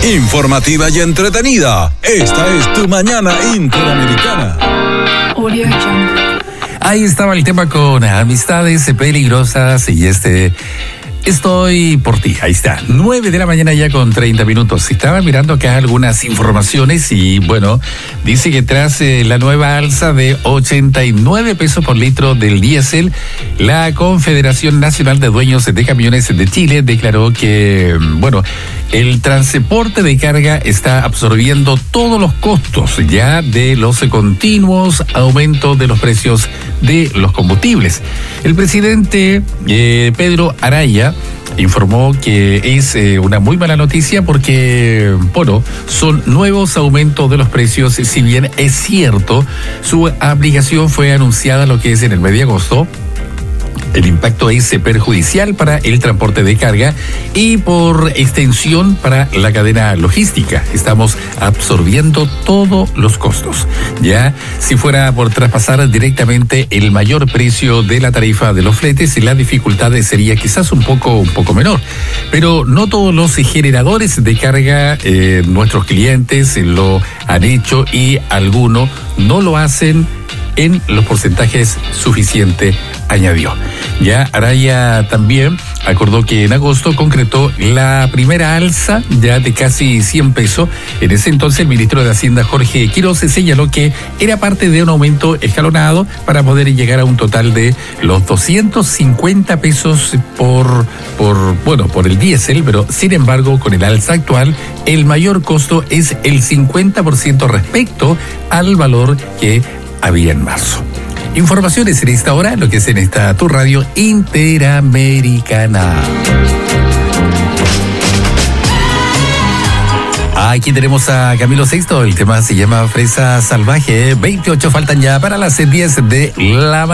Informativa y entretenida. Esta es tu Mañana Interamericana. Ahí estaba el tema con amistades peligrosas y estoy por ti, ahí está, 9 de la mañana ya con 30 minutos. Estaba mirando acá algunas informaciones y bueno, dice que tras la nueva alza de 89 pesos por litro del diésel, la Confederación Nacional de Dueños de Camiones de Chile declaró que, bueno, el transporte de carga está absorbiendo todos los costos ya de los continuos aumentos de los precios de los combustibles. El presidente Pedro Araya informó que es una muy mala noticia porque, bueno, son nuevos aumentos de los precios. Si bien es cierto, su aplicación fue anunciada lo que es en el mes de agosto, el impacto es perjudicial para el transporte de carga y por extensión para la cadena logística. Estamos absorbiendo todos los costos. Ya, si fuera por traspasar directamente el mayor precio de la tarifa de los fletes, la dificultad sería quizás un poco menor. Pero no todos los generadores de carga, nuestros clientes lo han hecho y algunos no lo hacen en los porcentajes suficientes, añadió. Ya Araya también acordó que en agosto concretó la primera alza ya de casi 100 pesos. En ese entonces el ministro de Hacienda, Jorge Quiroz, señaló que era parte de un aumento escalonado para poder llegar a un total de los 250 pesos por el diésel, pero sin embargo con el alza actual el mayor costo es el 50% respecto al valor que había en marzo. Informaciones en esta hora, lo que es en esta tu radio Interamericana. Aquí tenemos a Camilo Sexto, el tema se llama Fresa Salvaje. 28 faltan ya para las 10 de la mañana.